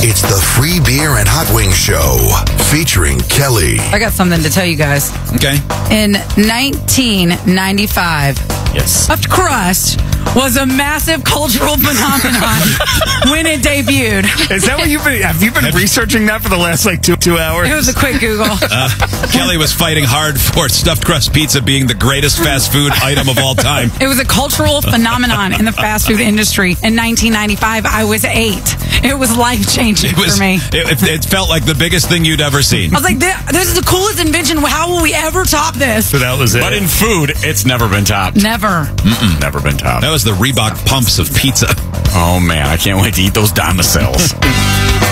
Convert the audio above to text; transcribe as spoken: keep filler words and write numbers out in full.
It's the Free Beer and Hot Wings Show featuring Kelly. I got something to tell you guys. Okay. In nineteen ninety-five, Yes. stuffed crust was a massive cultural phenomenon when it debuted. Is that what you've been? Have you been researching that for the last like two two hours? It was a quick Google. Uh, Kelly was fighting hard for stuffed crust pizza being the greatest fast food item of all time. It was a cultural phenomenon in the fast food industry. In nineteen ninety-five, I was eight. It was life-changing It was. for me. It, it felt like the biggest thing you'd ever seen. I was like, this, this is the coolest invention. How will we ever top this? So that was it. But in food, it's never been topped. Never. Mm-mm, never been topped. That was the Reebok pumps of pizza. Oh, man. I can't wait to eat those Domicils.